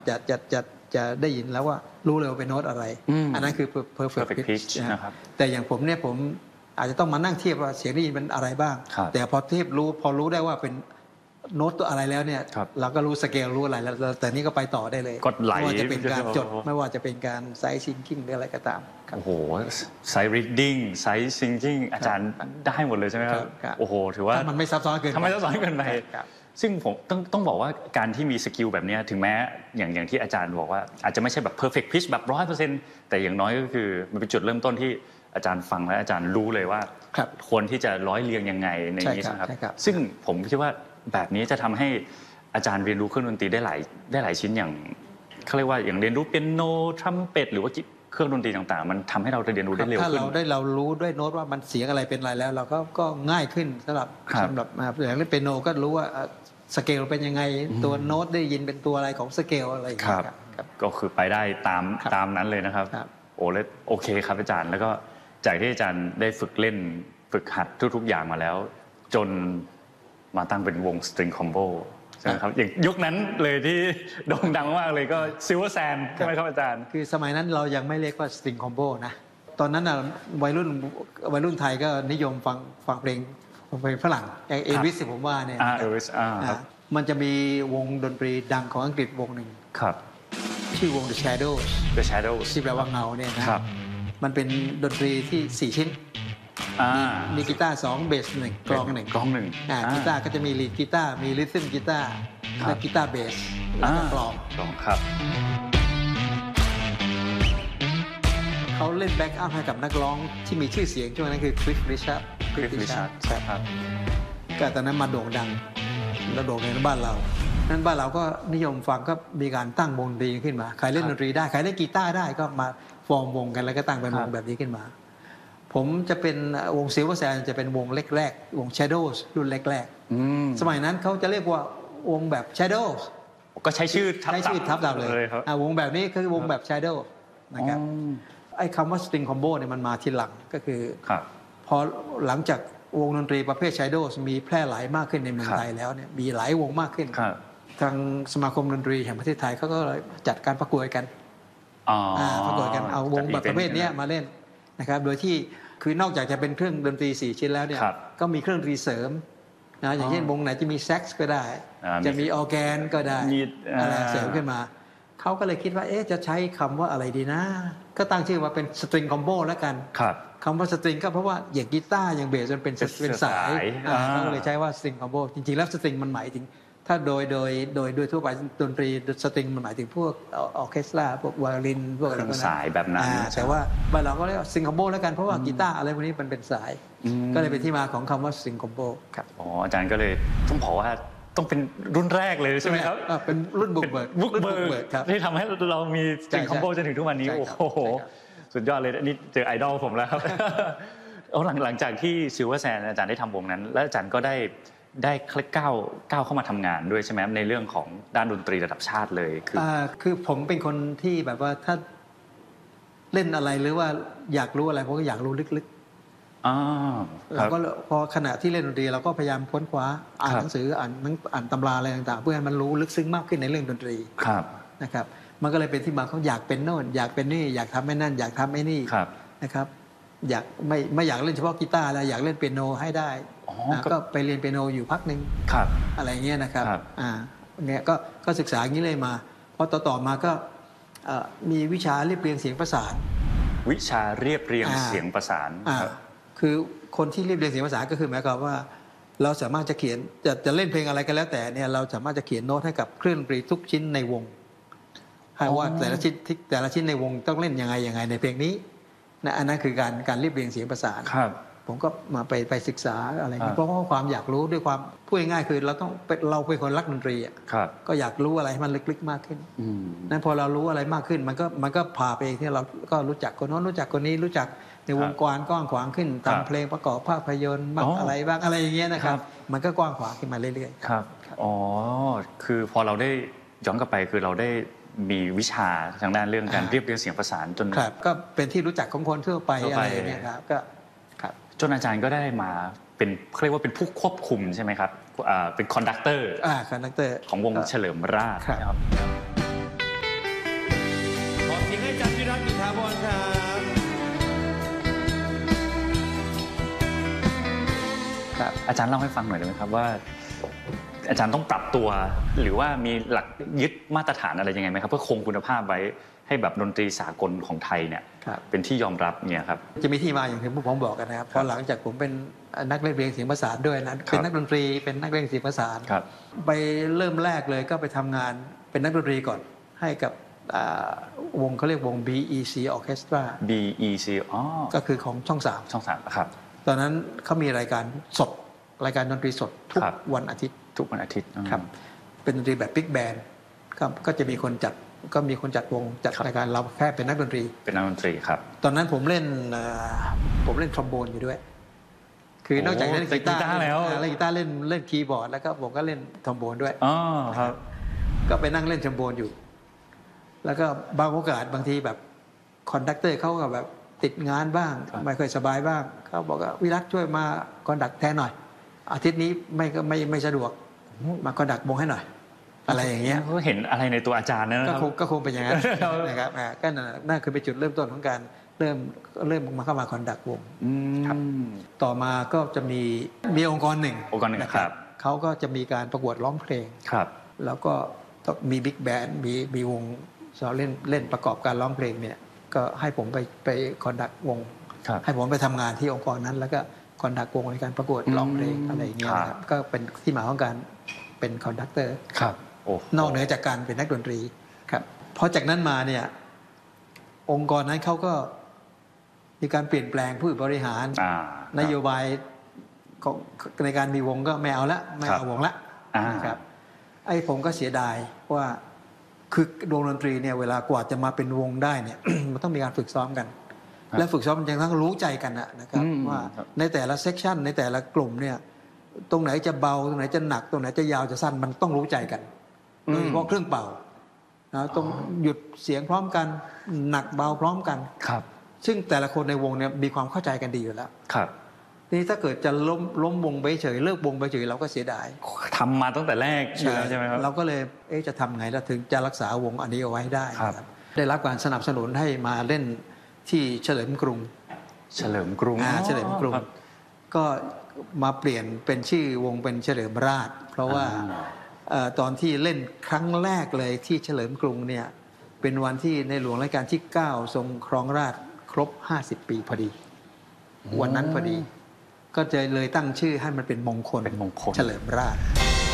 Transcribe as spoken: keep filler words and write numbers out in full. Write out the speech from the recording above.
จะจะจะจะได้ยินแล้วว่ารู้เลยว่าเป็นโน้ตอะไร อันนั้นคือ perfect pitch นะครับแต่อย่างผมเนี่ยผมอาจจะต้องมานั่งเทียบว่าเสียงได้ยินเป็นอะไรบ้างแต่พอเทียบรู้พอรู้ได้ว่าเป็นโน้ตตัวอะไรแล้วเนี่ยเราก็รู้สเกลรู้อะไรแล้วแต่นี้ก็ไปต่อได้เลยไม่ว่าจะเป็นการจดไม่ว่าจะเป็นการไซส์ซิงกิ้งหรืออะไรก็ตามโอ้โหไซส์รีดดิ้งไซส์ซิงกิ้งอาจารย์ได้หมดเลยใช่ไหมครับโอ้โหถือว่ามันไม่ซับซ้อนเกินทำไมซับซ้อนเกินไปซึ่งผมต้องต้องบอกว่าการที่มีสกิลแบบนี้ถึงแม้อย่างอย่างที่อาจารย์บอกว่าอาจจะไม่ใช่แบบ perfect pitch แบบ ร้อยเปอร์เซ็นต์ แต่อย่างน้อยก็คือมันเป็นจุดเริ่มต้นที่อาจารย์ฟังและอาจารย์รู้เลยว่าควรที่จะร้อยเรียงยังไงในนี้นะครับซึ่งผมคิดว่าแบบนี้จะทำให้อาจารย์เรียนรู้เครื่องดนตรีได้หลายได้หลายชิ้นอย่างเขาเรียกว่าอย่างเรียนรู้เปียโนทรัมเป็ตหรือว่าเครื่องดนตรีต่างๆมันทำให้เราเรียนรู้ได้เร็วขึ้นถ้าเราได้เรารู้ด้วยโน้ตว่ามันเสียงอะไรเป็นอะไรแล้วเราก็ก็ง่ายขึ้นสำหรับสำหรับอย่างเล่นเปียโนก็รู้ว่าสเกลเป็นยังไงตัวโน้ตได้ยินเป็นตัวอะไรของสเกลอะไรอย่างเงี้ยครับก็คือไปได้ตามตามนั้นเลยนะครับโอ้เลยโอเคครับอาจารย์แล้วก็จากที่อาจารย์ได้ฝึกเล่นฝึกหัดทุกๆอย่างมาแล้วจนมาตั้งเป็นวง String Combo ใช่ไหมครับอย่างยุคนั้นเลยที่โด่งดังมากเลยก็ Silver Sand ใช่ไหมครับอาจารย์คือสมัยนั้นเรายังไม่เรียกว่า String Combo นะตอนนั้นน่ะวัยรุ่นวัยรุ่นไทยก็นิยมฟังฟังเพลงเพลงฝรั่งอย่างเอลวิสผมว่าเนี่ยเอลวิสมันจะมีวงดนตรีดังของอังกฤษวงหนึ่งชื่อวง The Shadows The Shadows ที่แปลว่าเงาเนี่ยนะมันเป็นดนตรีที่สี่ชิ้นมีกีตาร์สองเบสหนึ่งกลองหนึ่งกลองหนึ่งกีตาร์ก็จะมีลีดกีตาร์มีริทึมกีตาร์และกีตาร์เบสแล้วก็กลองกลองครับเขาเล่นแบ็กอัพให้กับนักร้องที่มีชื่อเสียงช่วงนั้นคือคริสริชาร์ดคริสริชาร์ดใช่ครับก็ตอนนั้นมาโด่งดังแล้วโด่งในบ้านเรานั้นบ้านเราก็นิยมฟังก็มีการตั้งวงดนตรีขึ้นมาใครเล่นดนตรีได้ใครเล่นกีตาร์ได้ก็มาฟอร์มวงกันแล้วก็ตั้งเป็นวงแบบนี้ขึ้นมาผมจะเป็นวง Silver Sand จะเป็นวงแรกๆวง Shadows รุ่นแรกๆสมัยนั้นเขาจะเรียกว่าวงแบบ Shadows ก็ใช้ชื่อใช้ชื่อทับดาวเลยวงแบบนี้คือวงแบบ Shadow นะครับไอ้คำว่า String Combo เนี่ยมันมาทีหลังก็คือพอหลังจากวงดนตรีประเภท Shadows มีแพร่หลายมากขึ้นในเมืองไทยแล้วเนี่ยมีหลายวงมากขึ้นทางสมาคมดนตรีแห่งประเทศไทยเขาก็จัดการประกวดกันประกวดกันเอาวงแบบประเภทนี้มาเล่นนะครับโดยที่คือนอกจากจะเป็นเครื่องดนตรีสี่ชิ้นแล้วเนี่ยก็มีเครื่องดนตรีเสริมนะอย่างเช่นวงไหนจะมีแซ็กซ์ก็ได้จะมีออร์แกนก็ได้อะไรเสริมขึ้นมาเขาก็เลยคิดว่าเอ๊ะจะใช้คำว่าอะไรดีนะก็ตั้งชื่อว่าเป็นสตริงคอมโบแล้วกันคำว่าสตริงก็เพราะว่าอย่างกีตาร์อย่างเบสมันเป็นเป็นสายเขาก็เลยใช้ว่าสตริงคอมโบจริงๆแล้วสตริงมันหมายถึงถ้าโดยโดยโดยโดยทั่วไปดนตรีสตริงมันหมายถึงพวกออเคสตราพวกไวโอลินพวกอะไรพวกนั้นสายแบบนั้นแต่ว่าบ้านเราก็เรียกว่าสตริงคอมโบแล้วกันเพราะว่ากีตาร์อะไรพวกนี้มันเป็นสายก็เลยเป็นที่มาของคำว่าสตริงคอมโบครับอ๋ออาจารย์ก็เลยต้องบอกว่าต้องเป็นรุ่นแรกเลยใช่ไหมครับเป็นรุ่นบุกเบิกบุกเบิกที่ทำให้เรามีสตริงคอมโบจนถึงทุกวันนี้โอ้โหสุดยอดเลยอันนี้เจอไอดอลผมแล้วครับหลังหลังจากที่ซิลเวอร์แซนอาจารย์ได้ทำวงนั้นแล้วอาจารย์ก็ได้ได้ก้าวก้าวเข้ามาทำงานด้วยใช่ไหมในเรื่องของด้านดนตรีระดับชาติเลยคือคือผมเป็นคนที่แบบว่าถ้าเล่นอะไรหรือว่าอยากรู้อะไรผมก็อยากรู้ลึกๆเราก็พอขณะที่เล่นดนตรีเราก็พยายามค้นคว้าอ่านหนังสืออ่านอ่านตำราอะไรต่างๆเพื่อให้มันรู้ลึกซึ้งมากขึ้นในเรื่องดนตรีนะครับมันก็เลยเป็นที่มาเขาอยากเป็นโน่นอยากเป็นนี่อยากทำไอ้นั่นอยากทำไอ้นี่นะครับอยากไม่ไม่อยากเล่นเฉพาะกีตาร์แล้วอยากเล่นเปียโนให้ได้ก็ไปเรียนเปียโนอยู่พักหนึ่งอะไรเงี้ยนะครับอ่าเนี่ยก็ก็ศึกษาอย่างนี้เลยมาพอต่อต่อมาก็มีวิชาเรียบเรียงเสียงประสานวิชาเรียบเรียงเสียงประสานคือคนที่เรียบเรียงเสียงประสานก็คือหมายความว่าเราสามารถจะเขียนจะจะเล่นเพลงอะไรก็แล้วแต่เนี่ยเราสามารถจะเขียนโน้ตให้กับเครื่องดนตรีทุกชิ้นในวงให้ว่าแต่ละชิ้นแต่ละชิ้นในวงต้องเล่นยังไงยังไงในเพลงนี้นะอันนั้นคือการการเรียบเรียงเสียงประสานผมก็มาไปไปศึกษาอะไรนี้เพราะว่าความอยากรู้ด้วยความพูดง่ายๆคือเราต้องเราเป็นคนรักดนตรีอ่ะก็อยากรู้อะไรให้มันลึกๆมากขึ้นนั้นพอเรารู้อะไรมากขึ้นมันก็มันก็พาไปเองที่เราก็รู้จักคนโน้นรู้จักคนนี้รู้จักในวงกว้างกว้างขวางขึ้นทำเพลงประกอบภาพยนตร์บ้างอะไรบ้างอะไรอย่างเงี้ยนะครับมันก็กว้างขวางขึ้นมาเรื่อยๆครับอ๋อคือพอเราได้ย้อนกลับไปคือเราได้มีวิชาทางด้านเรื่องการเรียบเรียงเสียงประสานจนก็เป็นที่รู้จักของคนทั่วไปอะไรอย่างเงี้ยครับก็จนอาจารย์ก็ได้มาเป็นเรียกว่าเป็นผู้ควบคุมใช่ไหมครับเป็นคอนดักเตอร์คอนดักเตอร์ของวงเฉลิมราชครับย์จุฑาภรณ์ครับครับอาจารย์เล่าให้ฟังหน่อยได้ไหมครับว่า อาจารย์ต้องปรับตัวหรือว่ามีหลักยึดมาตรฐานอะไรยังไงไหมครับเพื่อคงคุณภาพไว้ให้แบบดนตรีสากลของไทยเนี่ยเป็นที่ยอมรับเนี่ยครับจะมีที่มาอย่างที่ผมบอกกันนะครับพอหลังจากผมเป็นนักเล่นเพลงเสียงประสานด้วยนะเป็นนักดนตรีเป็นนักเล่นเสียงประสานไปเริ่มแรกเลยก็ไปทำงานเป็นนักดนตรีก่อนให้กับวงเขาเรียกวง บี อี ซี Orchestra บี อี ซี อ๋อก็คือของช่องสามช่องสามครับตอนนั้นเขามีรายการสดรายการดนตรีสดทุกวันอาทิตย์ทุกวันอาทิตย์ครับเป็นดนตรีแบบบิ๊กแบนด์ก็จะมีคนจัดก็มีคนจัดวงจัดรายการเราแค่เป็นนักดนตรีเป็นนักดนตรีครับตอนนั้นผมเล่นผมเล่นทรอมโบนอยู่ด้วยคือนอกจากเล่นกีตาร์แล้วเล่นกีตาร์เล่นเล่นคีย์บอร์ดแล้วก็ผมก็เล่นทรอมโบนด้วยอ๋อครับก็ไปนั่งเล่นทรอมโบนอยู่แล้วก็บางโอกาสบางทีแบบคอนดักเตอร์เขาก็แบบติดงานบ้างไม่ค่อยสบายบ้างเขาบอกว่าวิรัตช่วยมาคอนดักแทนหน่อยอาทิตย์นี้ไม่ก็ไม่ไม่สะดวกมาคอนดักวงให้หน่อยอะไรอย่างเงี้ยเขาเห็นอะไรในตัวอาจารย์นะก็คงก็คงเป็นอย่างนั้นนะครับก็นั่นคือเป็นจุดเริ่มต้นของการเริ่มเริ่มมาเข้ามาคอนดักวงครับต่อมาก็จะมีมีองค์กรหนึ่งองค์กรหนึ่งครับเขาก็จะมีการประกวดร้องเพลงครับแล้วก็มีบิ๊กแบนด์มีมีวงเราเล่นเล่นประกอบการร้องเพลงเนี่ยก็ให้ผมไปไปคอนดักวงให้ผมไปทำงานที่องค์กรนั้นแล้วก็คอนดักวงในการประกวดร้องเพลงอะไรอย่างเงี้ยครับก็เป็นที่มาของการเป็นคอนดักเตอร์ครับนอกเหนือจากการเป็นนักดนตรีครับพอจากนั้นมาเนี่ยองค์กรนั้นเขาก็มีการเปลี่ยนแปลงผู้บริหารนโยบายของในการมีวงก็ไม่เอาละไม่เอาวงละนะครับไอ้ผมก็เสียดายว่าคือวงดนตรีเนี่ยเวลากว่าจะมาเป็นวงได้เนี่ย มันต้องมีการฝึกซ้อมกันและฝึกซ้อมจนต้องรู้ใจกันนะครับว่าในแต่ละเซกชันในแต่ละกลุ่มเนี่ยตรงไหนจะเบาตรงไหนจะหนักตรงไหนจะยาวจะสั้นมันต้องรู้ใจกันโดยเฉพาะเครื่องเป่านะต้องหยุดเสียงพร้อมกันหนักเบาพร้อมกันครับซึ่งแต่ละคนในวงเนี่ยมีความเข้าใจกันดีอยู่แล้วครับนี่ถ้าเกิดจะล้มล้มวงไปเฉยเลิกวงไปเฉยเราก็เสียดายทำมาตั้งแต่แรกใช่ไหมครับเราก็เลยเอ๊ะจะทำไงเราถึงจะรักษาวงอันนี้เอาไว้ได้ได้รับการสนับสนุนให้มาเล่นที่เฉลิมกรุงเฉลิมกรุงเฉลิมกรุงก็มาเปลี่ยนเป็นชื่อวงเป็นเฉลิมราชเพราะว่าตอนที่เล่นครั้งแรกเลยที่เฉลิมกรุงเนี่ยเป็นวันที่ในหลวงรัชกาลที่เก้าทรงครองราชย์ครบห้าสิบปีพอดีวันนั้นพอดีก็จะเลยตั้งชื่อให้มันเป็นมงคลเป็นมงคลเฉลิมราช